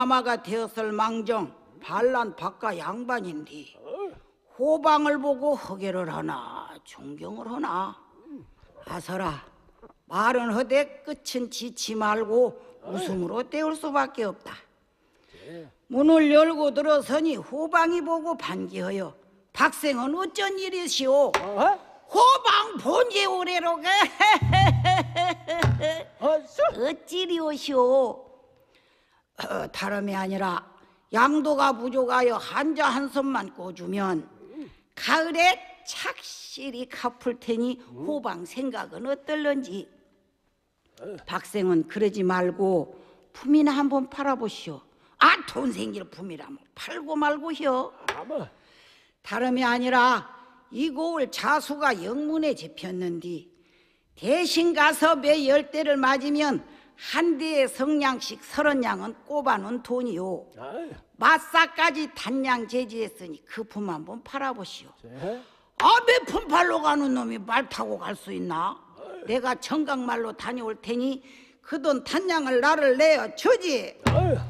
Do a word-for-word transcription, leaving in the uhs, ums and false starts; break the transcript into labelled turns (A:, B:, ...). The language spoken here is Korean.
A: 아마가 되었을 망정 반란 박가 양반인디 호방을 보고 허계를 하나 존경을 하나. 아서라, 말은 허되 끝은 짓지 말고 웃음으로 때울 수밖에 없다. 문을 열고 들어서니 호방이 보고 반기하여 박생은 어쩐 일이시오? 호방 본지 오래로가 어찌리오시오? 어, 다름이 아니라 양도가 부족하여 한자 한 손만 꽂으면 가을에 착실히 갚을 테니 호방 생각은 어떨런지. 박생은 그러지 말고 품이나 한번 팔아보시오. 아, 돈 생길 품이라면 팔고 말고요. 다름이 아니라 이 고을 자수가 영문에 잡혔는디 대신 가서 매 열 대를 맞으면 한 대의 성냥씩 서른 양은 꼽아놓은 돈이요. 마싸까지 단양 제지했으니 그 품 한번 팔아보시오. 아, 몇 푼 팔러 가는 놈이 말 타고 갈 수 있나? 내가 청강말로 다녀올 테니 그 돈 단양을 나를 내어 주지.